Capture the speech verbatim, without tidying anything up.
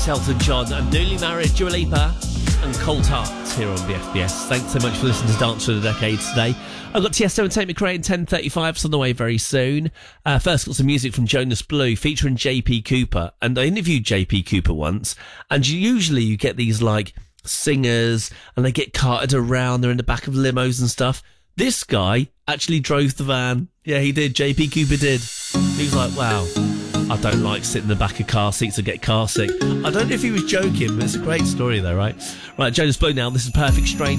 This Elton John and newly married Dua Lipa and Cold Heart here on B F B S. Thanks so much for listening to Dance for the Decade today. I've got Tiesto and Tate McRae in ten thirty-five. It's on the way very soon. Uh, first, got some music from Jonas Blue featuring J P Cooper. And I interviewed J P Cooper once. And usually you get these like singers and they get carted around. They're in the back of limos and stuff. This guy actually drove the van. Yeah, he did. J P Cooper did. He was like, wow, I don't like sitting in the back of car seats and get car sick. I don't know if he was joking, but it's a great story though, right? Right, Jonas Blue now. This is Perfect Stranger.